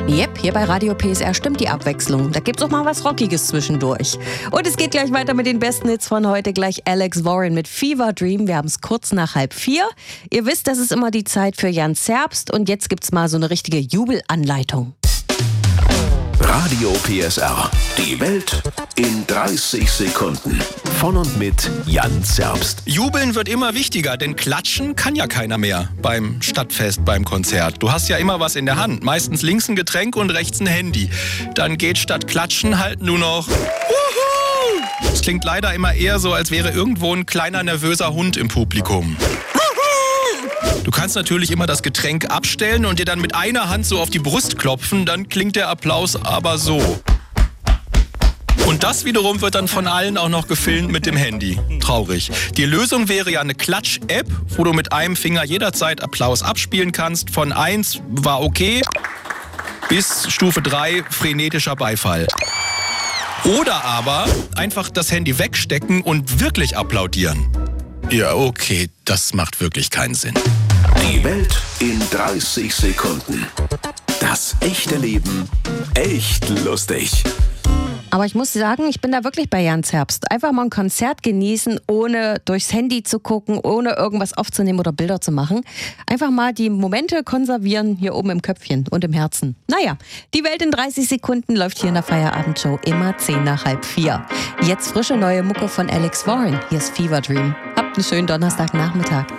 Yep, hier bei Radio PSR stimmt die Abwechslung. Da gibt's auch mal was Rockiges zwischendurch. Und es geht gleich weiter mit den besten Hits von heute. Gleich Alex Warren mit Fever Dream. Wir haben es kurz nach 3:30. Ihr wisst, das ist immer die Zeit für Jan Zerbst. Und jetzt gibt's mal so eine richtige Jubelanleitung. Radio PSR. Die Welt in 30 Sekunden. Von und mit Jan Zerbst. Jubeln wird immer wichtiger, denn klatschen kann ja keiner mehr beim Stadtfest, beim Konzert. Du hast ja immer was in der Hand, meistens links ein Getränk und rechts ein Handy. Dann geht statt klatschen halt nur noch Wuhu! Es klingt leider immer eher so, als wäre irgendwo ein kleiner nervöser Hund im Publikum. Du kannst natürlich immer das Getränk abstellen und dir dann mit einer Hand so auf die Brust klopfen, dann klingt der Applaus aber so. Und das wiederum wird dann von allen auch noch gefilmt mit dem Handy. Traurig. Die Lösung wäre ja eine Klatsch-App, wo du mit einem Finger jederzeit Applaus abspielen kannst. Von 1 war okay bis Stufe 3 frenetischer Beifall. Oder aber einfach das Handy wegstecken und wirklich applaudieren. Ja, okay, das macht wirklich keinen Sinn. Die Welt in 30 Sekunden. Das echte Leben echt lustig. Aber ich muss sagen, ich bin da wirklich bei Jan Zerbst. Einfach mal ein Konzert genießen, ohne durchs Handy zu gucken, ohne irgendwas aufzunehmen oder Bilder zu machen. Einfach mal die Momente konservieren hier oben im Köpfchen und im Herzen. Naja, die Welt in 30 Sekunden läuft hier in der Feierabendshow immer 10 nach 3:30. Jetzt frische neue Mucke von Alex Warren. Hier ist Fever Dream. Habt einen schönen Donnerstagnachmittag.